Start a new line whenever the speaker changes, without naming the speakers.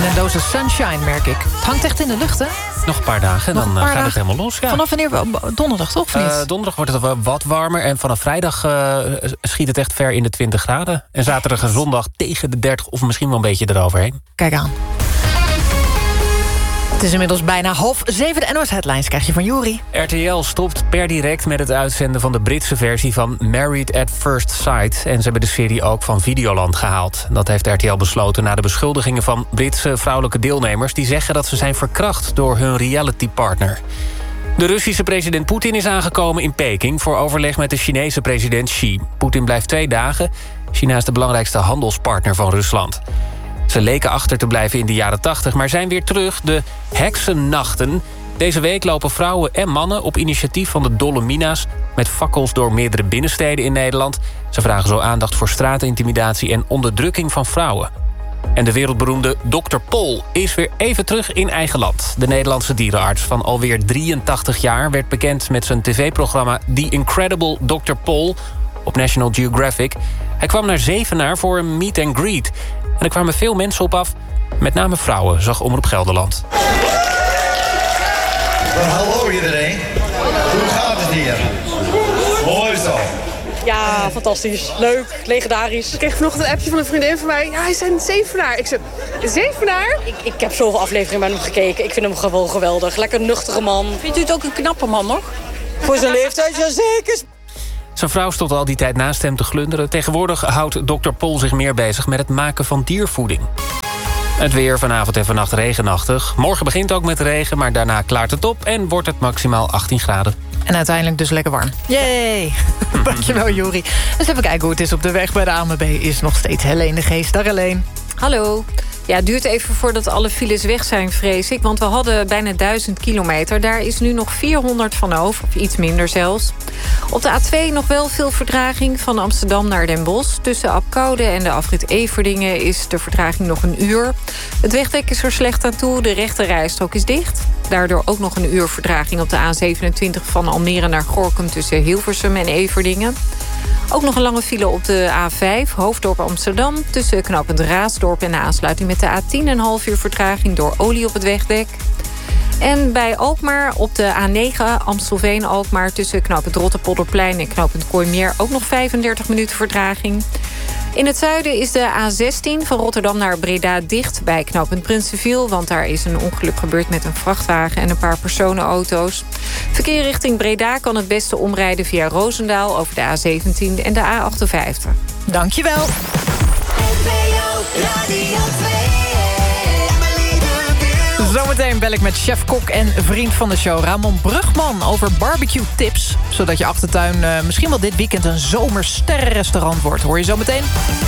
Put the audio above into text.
Mendoza Sunshine, merk ik. Het hangt echt in de lucht, hè?
Nog een paar dagen en dan gaat het helemaal los. Ja.
Vanaf wanneer? Donderdag, toch? Of niet?
Donderdag wordt het wel wat warmer. En vanaf vrijdag schiet het echt ver in de 20 graden. En zaterdag en zondag tegen de 30 of misschien wel een beetje eroverheen.
Kijk aan. Het is inmiddels bijna 6:30. De NOS Headlines krijg je van Juri.
RTL stopt per direct met het uitzenden van de Britse versie van Married at First Sight. En ze hebben de serie ook van Videoland gehaald. Dat heeft RTL besloten na de beschuldigingen van Britse vrouwelijke deelnemers... die zeggen dat ze zijn verkracht door hun realitypartner. De Russische president Poetin is aangekomen in Peking... voor overleg met de Chinese president Xi. Poetin blijft 2 dagen. China is de belangrijkste handelspartner van Rusland. Ze leken achter te blijven in de jaren 80, maar zijn weer terug. De heksennachten. Deze week lopen vrouwen en mannen op initiatief van de Dolomina's... met fakkels door meerdere binnensteden in Nederland. Ze vragen zo aandacht voor straatintimidatie en onderdrukking van vrouwen. En de wereldberoemde Dr. Pol is weer even terug in eigen land. De Nederlandse dierenarts van alweer 83 jaar... werd bekend met zijn tv-programma The Incredible Dr. Pol... op National Geographic. Hij kwam naar Zevenaar voor een meet and greet... En er kwamen veel mensen op af, met name vrouwen, zag Omroep Gelderland.
Hallo iedereen. Hoe gaat het hier? Mooi zo.
Ja, fantastisch. Leuk, legendarisch. Ik kreeg vanochtend een appje van een vriendin van mij. Ja, hij is een Zevenaar. Ik zei, Zevenaar? Ik heb zoveel afleveringen bij hem gekeken. Ik vind hem gewoon geweldig. Lekker nuchtere man.
Vindt u het ook een knappe man nog? Voor zijn leeftijd, ja zeker.
Zijn vrouw stond al die tijd naast hem te glunderen. Tegenwoordig houdt Dr. Pol zich meer bezig met het maken van diervoeding. Het weer vanavond en vannacht regenachtig. Morgen begint ook met regen, maar daarna klaart het op... en wordt het maximaal 18 graden.
En uiteindelijk dus lekker warm. Yay! Dankjewel, Juri. Dus even kijken hoe het is op de weg bij de ANWB. Is nog steeds Helene de Geest. Daar alleen.
Hallo. Ja, het duurt even voordat alle files weg zijn, vrees ik. Want we hadden bijna 1000 kilometer. Daar is nu nog 400 van over, of iets minder zelfs. Op de A2 nog wel veel vertraging van Amsterdam naar Den Bosch. Tussen Apkoude en de afrit Everdingen is de vertraging nog 1 uur. Het wegdek is er slecht aan toe, de rechte rijstrook is dicht. Daardoor ook nog 1 uur vertraging op de A27 van Almere naar Gorinchem... tussen Hilversum en Everdingen. Ook nog een lange file op de A5, Hoofddorp Amsterdam... tussen knooppunt Raasdorp en de aansluiting met de A10... een half uur vertraging door olie op het wegdek. En bij Alkmaar op de A9 Amstelveen-Alkmaar... tussen knooppunt Rotterpolderplein en knooppunt Kooimeer... ook nog 35 minuten vertraging. In het zuiden is de A16 van Rotterdam naar Breda dicht... bij knooppunt Prinsenviel, want daar is een ongeluk gebeurd... met een vrachtwagen en een paar personenauto's. Verkeer richting Breda kan het beste omrijden via Roosendaal... over de A17 en de A58.
Dankjewel. Zometeen bel ik met chef-kok en vriend van de show Ramon Brugman over barbecue tips. Zodat je achtertuin misschien wel dit weekend een zomersterrenrestaurant wordt. Hoor je zometeen?